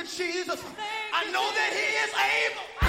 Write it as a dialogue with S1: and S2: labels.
S1: you, Jesus. I know that he is able.